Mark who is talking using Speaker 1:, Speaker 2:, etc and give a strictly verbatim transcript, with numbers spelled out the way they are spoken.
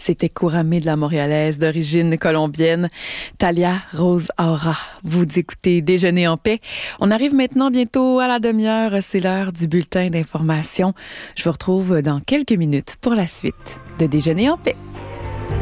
Speaker 1: C'était Kouramé de la Montréalaise d'origine colombienne, Thalia Rose Aura. Vous écoutez Déjeuner en paix. On arrive maintenant bientôt à la demi-heure. C'est l'heure du bulletin d'information. Je vous retrouve dans quelques minutes pour la suite de Déjeuner en paix.